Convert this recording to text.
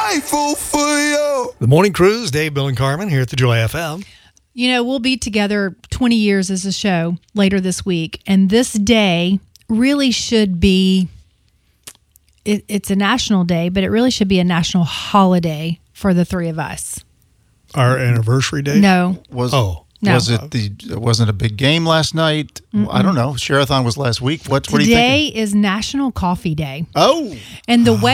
grateful for you. The Morning Cruise, Dave, Bill, and Carmen here at the Joy FM. You know, we'll be together 20 years as a show later this week. And this day really should be, it's a national day, but it really should be a national holiday for the three of us. Our anniversary day? No. No. Wasn't a big game last night? I don't know. Share-a-thon was last week. What do you think? Today is National Coffee Day. Oh. And the way